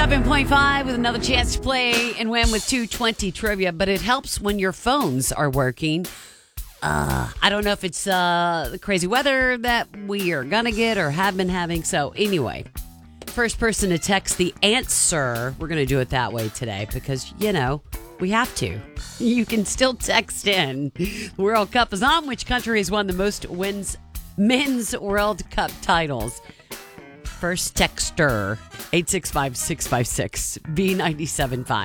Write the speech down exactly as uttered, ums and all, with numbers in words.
seven point five with another chance to play and win with two twenty trivia, but it helps when your phones are working. Uh, I don't know if it's uh, the crazy weather that we are going to get or have been having. So anyway, first person to text the answer, we're going to do it that way today because, you know, we have to. You can still text in. The World Cup is on. Which country has won the most wins men's World Cup titles? First texter, eight six five, six five six, B nine seven five.